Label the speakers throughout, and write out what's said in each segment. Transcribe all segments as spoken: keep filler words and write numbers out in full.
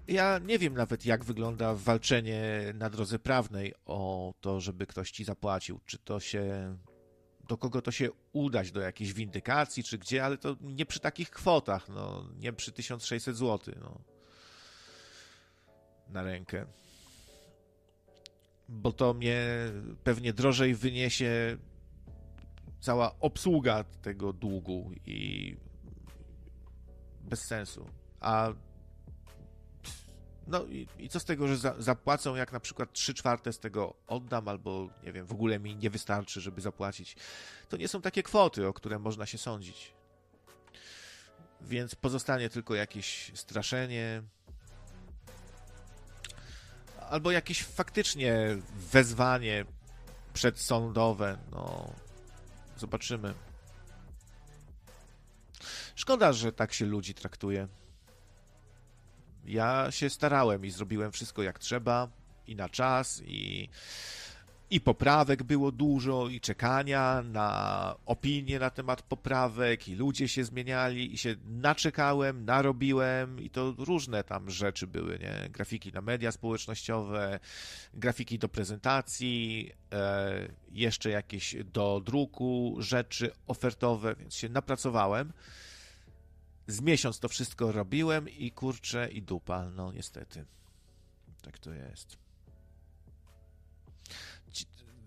Speaker 1: Ja nie wiem nawet, jak wygląda walczenie na drodze prawnej o to, żeby ktoś ci zapłacił. Czy to się... Do kogo to się udać, do jakiejś windykacji, czy gdzie, ale to nie przy takich kwotach, no, nie przy tysiąc sześćset złotych, no, na rękę. Bo to mnie pewnie drożej wyniesie cała obsługa tego długu i bez sensu. A no i, i co z tego, że za, zapłacą, jak na przykład trzy czwarte z tego oddam, albo nie wiem, w ogóle mi nie wystarczy, żeby zapłacić. To nie są takie kwoty, o które można się sądzić. Więc pozostanie tylko jakieś straszenie, albo jakieś faktycznie wezwanie przedsądowe. No, zobaczymy. Szkoda, że tak się ludzi traktuje. Ja się starałem i zrobiłem wszystko jak trzeba i na czas i, i poprawek było dużo i czekania na opinie na temat poprawek i ludzie się zmieniali i się naczekałem, narobiłem i to różne tam rzeczy były, nie? Grafiki na media społecznościowe, grafiki do prezentacji, e, jeszcze jakieś do druku rzeczy ofertowe, więc się napracowałem. Z miesiąc to wszystko robiłem i kurczę i dupa, no niestety. Tak to jest. Ci...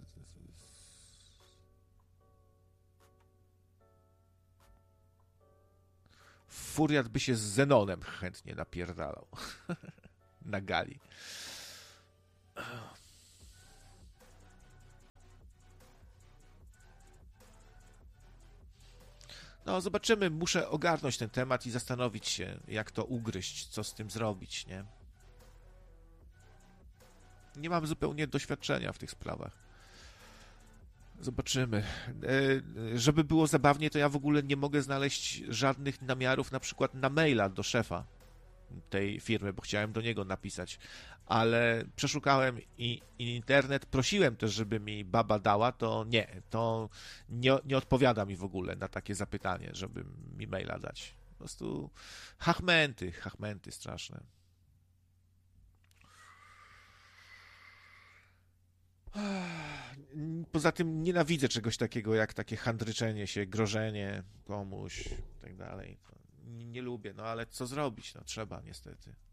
Speaker 1: Furiat by się z Zenonem chętnie napierdalał. Na gali. No, zobaczymy. Muszę ogarnąć ten temat i zastanowić się, jak to ugryźć, co z tym zrobić, nie? Nie mam zupełnie doświadczenia w tych sprawach. Zobaczymy. E, żeby było zabawnie, to ja w ogóle nie mogę znaleźć żadnych namiarów, na przykład na maila do szefa tej firmy, bo chciałem do niego napisać, ale przeszukałem i, i internet, prosiłem też, żeby mi baba dała, to nie, to nie, nie odpowiada mi w ogóle na takie zapytanie, żeby mi maila dać. Po prostu hachmenty, hachmenty straszne. Poza tym nienawidzę czegoś takiego, jak takie handryczenie się, grożenie komuś i tak dalej. Nie, nie lubię, no ale co zrobić? No trzeba niestety.